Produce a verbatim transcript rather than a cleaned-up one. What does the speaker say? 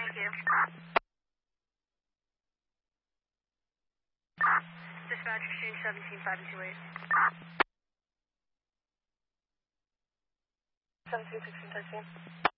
Thank you. Dispatch exchange seventeen five two eight. seventeen sixteen thirteen.